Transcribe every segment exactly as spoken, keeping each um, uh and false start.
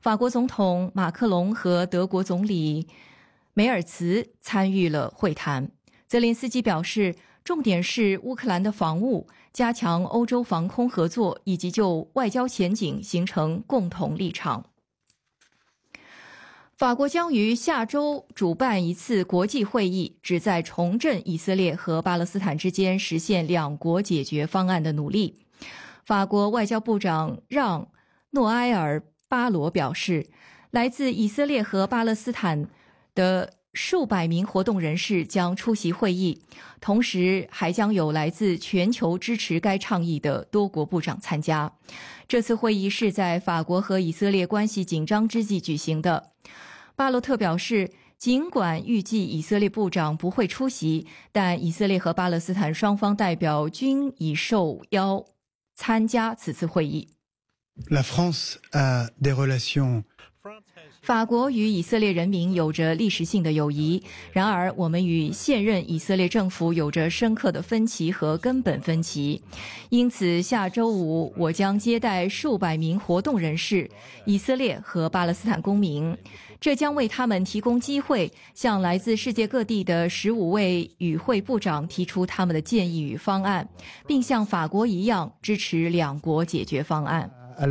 法国总统马克龙和德国总理梅尔茨参与了会谈。泽连斯基表示，重点是乌克兰的防务，加强欧洲防空合作，以及就外交前景形成共同立场。法国将于下周主办一次国际会议，旨在重振以色列和巴勒斯坦之间实现两国解决方案的努力。法国外交部长让·诺埃尔·巴罗表示，来自以色列和巴勒斯坦的数百名活动人士将出席会议，同时还将有来自全球支持该倡议的多国部长参加。这次会议是在法国和以色列关系紧张之际举行的。巴洛特表示，尽管预计以色列部长不会出席，但以色列和巴勒斯坦双方代表均已受邀参加此次会议。 La France a des relations 法国与以色列人民有着历史性的友谊，然而我们与现任以色列政府有着深刻的分歧和根本分歧。因此下周五我将接待数百名活动人士，以色列和巴勒斯坦公民，这将为他们提供机会向来自世界各地的十五位与会部长提出他们的建议与方案，并像法国一样支持两国解决方案。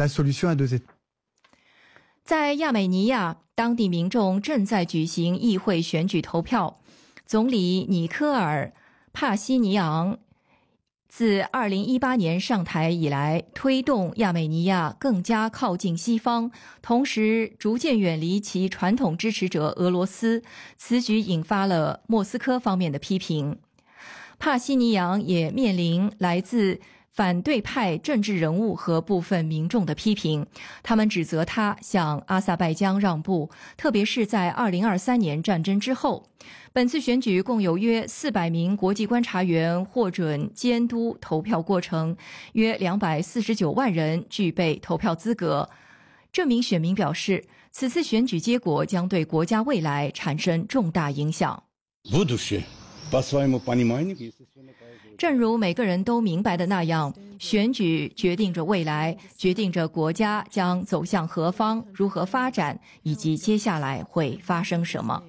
在亚美尼亚，当地民众正在举行议会选举投票。总理尼科尔·帕西尼昂自二零一八年上台以来，推动亚美尼亚更加靠近西方，同时逐渐远离其传统支持者俄罗斯。此举引发了莫斯科方面的批评。帕西尼扬也面临来自反对派政治人物和部分民众的批评，他们指责他向阿塞拜疆让步，特别是在二零二三年战争之后。本次选举共有约四百名国际观察员获准监督投票过程，约两百四十九万人具备投票资格。这名选民表示，此次选举结果将对国家未来产生重大影响。正如每个人都明白的那样，选举决定着未来，决定着国家将走向何方，如何发展，以及接下来会发生什么。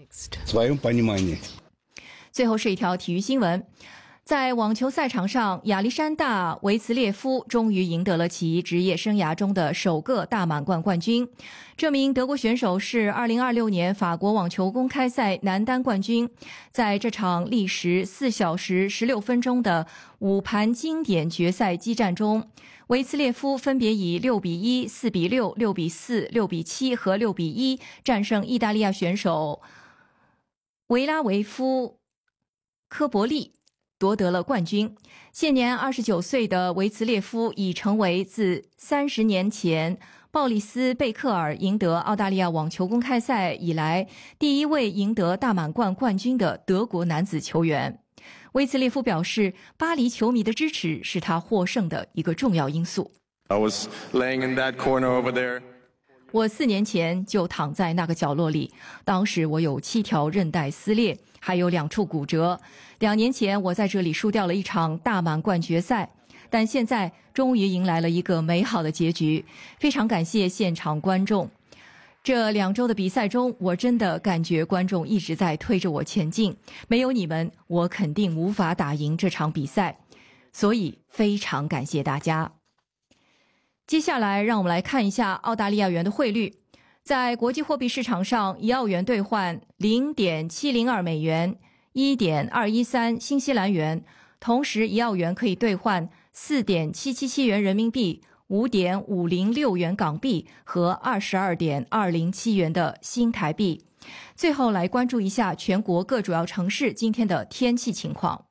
最后是一条体育新闻。在网球赛场上，亚历山大·维茨列夫终于赢得了其职业生涯中的首个大满贯冠军。这名德国选手是二零二六年法国网球公开赛男单冠军。在这场历时四小时十六分钟的五盘经典决赛激战中，维茨列夫分别以六比一、四比六、六比四、六比七和六比一战胜意大利亚选手维拉维夫科伯利，夺得了冠军。现年二十九岁的维茨列夫已成为自三十年前鲍利斯·贝克尔赢得澳大利亚网球公开赛以来第一位赢得大满贯冠军的德国男子球员。维茨列夫表示，巴黎球迷的支持是他获胜的一个重要因素。 I was laying in that corner over there. 我四年前就躺在那个角落里，当时我有七条韧带撕裂，还有两处骨折。两年前我在这里输掉了一场大满贯决赛，但现在终于迎来了一个美好的结局。非常感谢现场观众。这两周的比赛中，我真的感觉观众一直在推着我前进，没有你们，我肯定无法打赢这场比赛，所以非常感谢大家。接下来让我们来看一下澳大利亚元的汇率。在国际货币市场上，一澳元兑换 零点七零二 美元， 一点二一三 新西兰元，同时一澳元可以兑换 四点七七七 元人民币， 五点五零六 元港币和 二十二点二零七 元的新台币。最后来关注一下全国各主要城市今天的天气情况。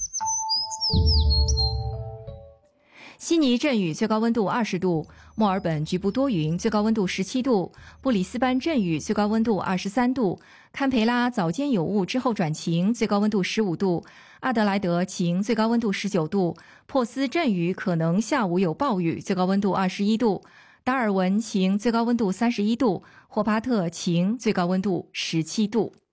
悉尼阵雨，最高温度二十度；墨尔本局部多云，最高温度十七度；布里斯班阵雨，最高温度二十三度；堪培拉早间有雾之后转晴，最高温度十五度；阿德莱德晴，最高温度十九度；珀斯阵雨，可能下午有暴雨，最高温度二十一度；达尔文晴，最高温度三十一度；霍巴特晴，最高温度十七度。